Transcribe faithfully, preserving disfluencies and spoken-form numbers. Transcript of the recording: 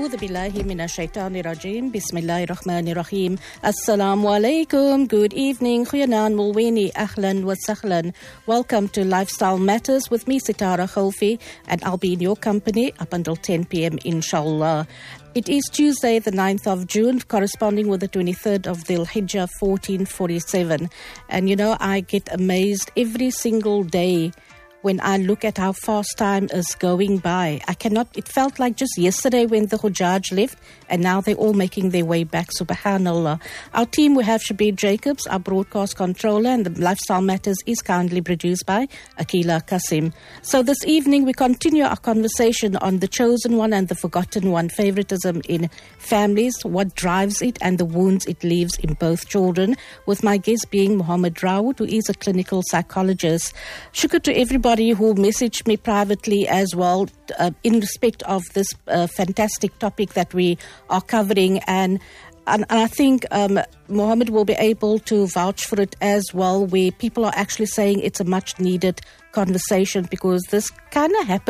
أعوذ بالله من الشيطان الرجيم بسم الله الرحمن الرحيم Assalamu alaikum. Good evening. Goeienaand Mulweni. Ahlan wa sahlan. Welcome to Lifestyle Matters with me, Sitara Khalfi, and I'll be in your company up until ten p.m. inshallah. It is Tuesday, the ninth of June, corresponding with the twenty-third of Dhul Hijjah, fourteen forty-seven. And you know, I get amazed every single day when I look at how fast time is going by. I cannot, it felt like just yesterday when the Hujjaj left, and now they're all making their way back, subhanallah. Our team, we have Shabir Jacobs, our broadcast controller, and the Lifestyle Matters is kindly produced by Akila Kasim. So this evening, we continue our conversation on the chosen one and the forgotten one, favoritism in families, what drives it, and the wounds it leaves in both children, with my guest being Muhammad Rawood, who is a clinical psychologist. Shukr to everybody who messaged me privately as well uh, in respect of this uh, fantastic topic that we are covering, and and, and I think um, Mohammed will be able to vouch for it as well, where people are actually saying it's a much needed conversation, because this kind of happens